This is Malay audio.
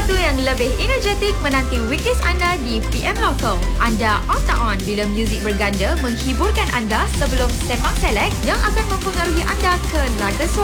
waktu yang lebih energetik menanti weekdays anda di PM Local. Anda on tak on bila muzik berganda menghiburkan anda sebelum Sembang Select yang akan mempengaruhi anda ke laga suara.